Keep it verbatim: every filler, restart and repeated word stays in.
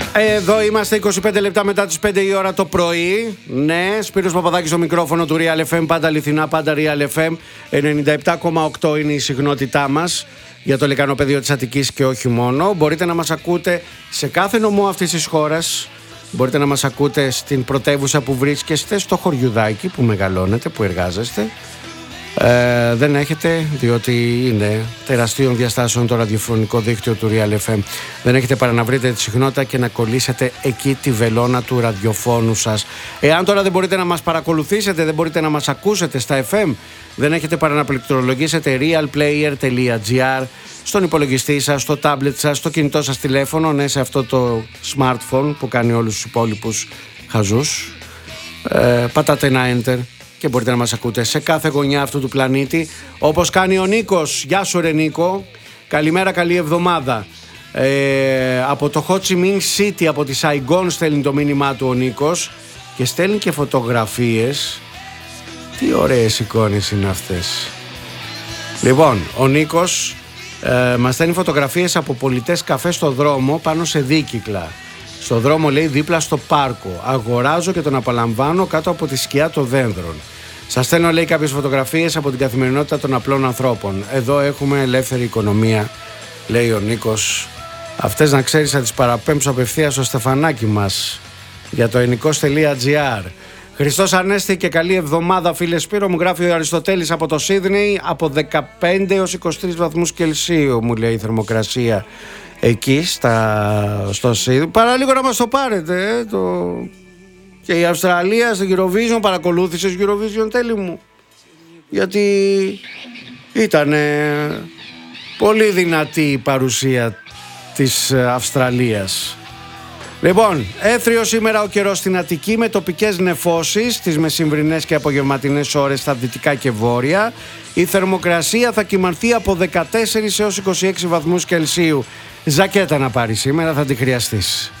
Εδώ είμαστε είκοσι πέντε λεπτά μετά τις πέντε η ώρα το πρωί. Ναι, Σπύρος Παπαδάκης στο μικρόφωνο του Real εφ εμ. Πάντα αληθινά, πάντα Real εφ εμ. ενενήντα επτά κόμμα οκτώ είναι η συχνότητά μας για το λεκανοπεδίο της Αττικής και όχι μόνο. Μπορείτε να μας ακούτε σε κάθε νομό αυτής της χώρας. Μπορείτε να μας ακούτε στην πρωτεύουσα που βρίσκεστε, στο χωριουδάκι που μεγαλώνετε, που εργάζεστε. Ε, δεν έχετε, διότι είναι τεραστίων διαστάσεων το ραδιοφωνικό δίκτυο του Real εφ εμ. Δεν έχετε παρά να βρείτε τη συχνότητα και να κολλήσετε εκεί τη βελόνα του ραδιοφώνου σας. Εάν τώρα δεν μπορείτε να μας παρακολουθήσετε, δεν μπορείτε να μας ακούσετε στα εφ εμ, δεν έχετε παρά να πληκτρολογήσετε realplayer τελεία gr στον υπολογιστή σας, στο tablet σας, στο κινητό σας τηλέφωνο, ναι, σε αυτό το smartphone που κάνει όλους τους υπόλοιπους χαζούς. Ε, πατάτε ένα enter και μπορείτε να μας ακούτε σε κάθε γωνιά αυτού του πλανήτη, όπως κάνει ο Νίκος. Γεια σου ρε Νίκο, καλημέρα, καλή εβδομάδα. ε, Από το Ho Chi Minh City, από τη Σαϊγκόν στέλνει το μήνυμά του ο Νίκος και στέλνει και φωτογραφίες. Τι ωραίες εικόνες είναι αυτές. Λοιπόν, ο Νίκος ε, μας στέλνει φωτογραφίες από πολιτές καφέ στο δρόμο πάνω σε δίκυκλα. Στο δρόμο, λέει, δίπλα στο πάρκο. Αγοράζω και τον απολαμβάνω κάτω από τη σκιά των δένδρων. Σας στέλνω, λέει, κάποιες φωτογραφίες από την καθημερινότητα των απλών ανθρώπων. Εδώ έχουμε ελεύθερη οικονομία, λέει ο Νίκος. Αυτές, να ξέρεις, θα τις παραπέμψω απευθείας στο στεφανάκι μας για το ενικός τελεία gr. Χριστός Ανέστη και καλή εβδομάδα, φίλε Σπύρο, μου γράφει ο Αριστοτέλης από το Σίδνεϊ. Από δεκαπέντε έως είκοσι τρεις βαθμούς Κελσίου, μου λέει, η θερμοκρασία εκεί στα, στο Σίδνεϊ. Παρά λίγο να μας το πάρετε, ε, το... Και η Αυστραλία στο Eurovision, παρακολούθησες Eurovision, τέλει μου? Γιατί ήταν πολύ δυνατή η παρουσία της Αυστραλίας. Λοιπόν, έθριο σήμερα ο καιρός στην Αττική με τοπικές νεφώσεις τις μεσημβρινές και απογευματινές ώρες στα δυτικά και βόρεια. Η θερμοκρασία θα κυμανθεί από δεκατέσσερις έως είκοσι έξι βαθμούς Κελσίου. Ζακέτα να πάρει σήμερα, θα τη χρειαστείς.